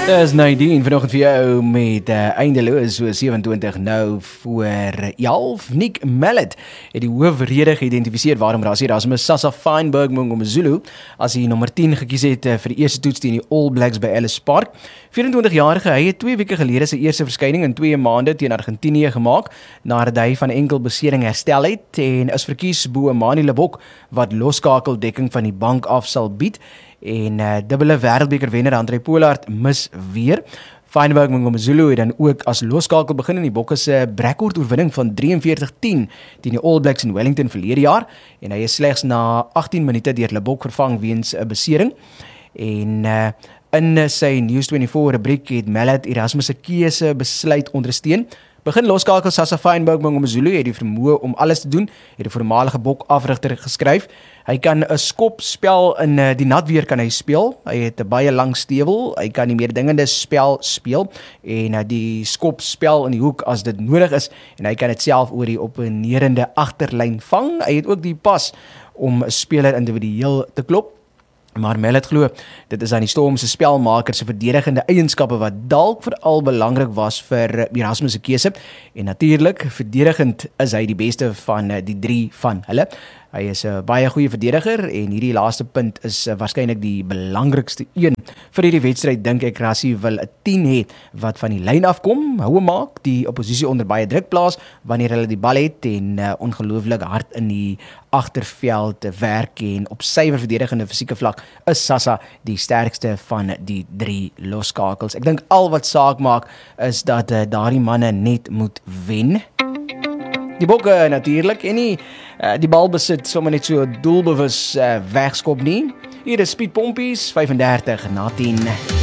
Dis Nadine vanoggend vir jou met eindeloos so 27 nou voor 11. Nick Mallet het die hoofrede geïdentifiseer waarom Rassie Erasmus Sasa Feinberg Mngomezulu as die nommer 10 gekies het vir die eerste toets teen die All Blacks by Ellis Park. 24-jarige, hy het 2 weke gelede sy eerste verskyning in 2 maande teen Argentinië gemaak, nadat hy van 'n enkel besering herstel het en is verkies bo Manie Lebok wat loskakeldekking van die bank af sal bied. En dubbele wêreldbekerwenner André Pollard mis weer. Feinberg Mngomezulu het dan ook as loskakel begin in die Bokke se brekoord-oorwinning van 43-10 teen die All Blacks in Wellington verlede jaar en hy is slegs na 18 minute deur Lebok vervang weens 'n besering. En in sy News24 rubriek het Mallet Erasmus se keuse besluit ondersteun. Begin loskakel Sasa Feinberg Mngomezulu het die vermoë om alles te doen, het 'n voormalige Bok afrigter geskryf. Hy kan 'n skopspel in die natweer kan hy speel. Hy het 'n baie lang stewel. Hy kan die meerdingende spel speel en die skopspel in die hoek as dit nodig is en hy kan dit self oor die opponerende agterlyn vang. Hy het ook die pas om 'n speler individueel te klop. Maar Mallet glo, dit is aan die Storm se spelmaker se verdedigende eienskappe wat dalk veral belangrik was vir Erasmus se keuse. En natuurlik, verdedigend is hy die beste van die 3 van hulle. Hy is 'n baie goeie verdediger en hierdie laaste punt is waarskynlik die belangrikste een. Vir hierdie wedstryd dink ek Rassie wil 'n 10 hê wat van die lyn afkom, houe maak, die oppositie onder baie druk plaas wanneer hulle die bal het en ongelooflik hard in die agterveld werk en op suiwer verdedigende fisieke vlak is Sasa die sterkste van die 3 loskakels. Ek dink al wat saak maak is dat daardie manne net moet wen. Die Bokke natuurlik en nie die bal besit sommer net so doelbewus wegskop nie. Hier is Piet Pompies 35 na 10.